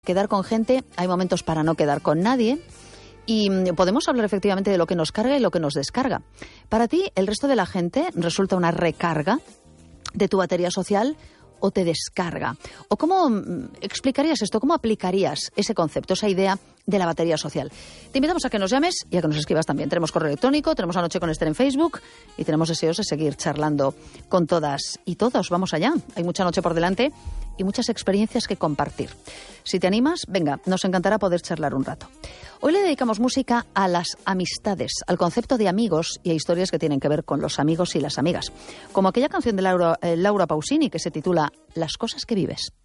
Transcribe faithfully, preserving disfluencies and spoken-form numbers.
Quedar con gente, hay momentos para no quedar con nadie y podemos hablar efectivamente de lo que nos carga y lo que nos descarga. Para ti, ¿el resto de la gente resulta una recarga de tu batería social o te descarga? ¿O cómo explicarías esto? ¿Cómo aplicarías ese concepto, esa idea de la batería social? Te invitamos a que nos llames y a que nos escribas también. Tenemos correo electrónico, tenemos Anoche con Esther en Facebook y tenemos deseos de seguir charlando con todas y todos. Vamos allá. Hay mucha noche por delante y muchas experiencias que compartir. Si te animas, venga, nos encantará poder charlar un rato. Hoy le dedicamos música a las amistades, al concepto de amigos y a historias que tienen que ver con los amigos y las amigas. Como aquella canción de Laura, eh, Laura Pausini que se titula Las cosas que vives.